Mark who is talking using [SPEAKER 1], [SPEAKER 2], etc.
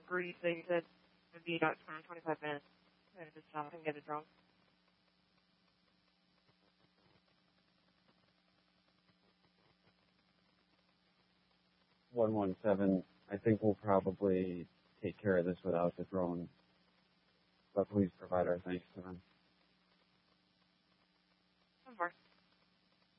[SPEAKER 1] Greece, so you said it'd be about 20, 25 minutes. I'm going to just stop and get a drunk.
[SPEAKER 2] 117, I think we'll probably take care of this without the drone, but please provide our thanks to them.
[SPEAKER 1] Of course.